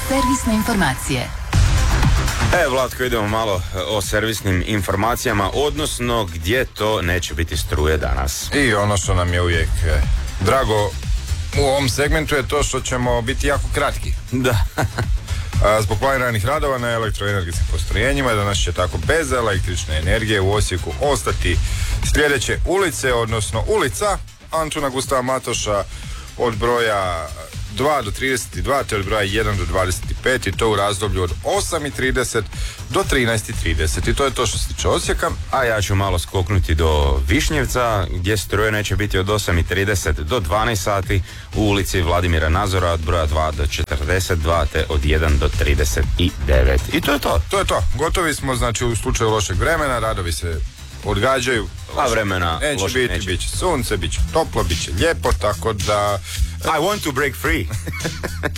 Servisne informacije. Vlatko, idemo malo o servisnim informacijama, odnosno gdje to neće biti struje danas. I ono što nam je uvijek drago u ovom segmentu je to što ćemo biti jako kratki. Da. Zbog planiranih radova na elektroenergetskim postrojenjima danas će tako bez električne energije u Osijeku ostati sljedeće ulice, odnosno ulica Antuna Gustava Matoša od broja 2 do 32, te od broja 1 do 25 i to u razdoblju od 8:30 do 13:30 i to je to što se tiče Osijeka. A ja ću malo skoknuti do Višnjevca gdje struje neće biti od 8:30 do 12 sati u ulici Vladimira Nazora od broja 2 do 42 te od 1 do 39 i to je to. To je to, gotovi smo, znači u slučaju lošeg vremena radovi se odgađaju. A vremena neće biti, bit će sunce, bit će toplo, bit će lijepo, tako da I want to break free.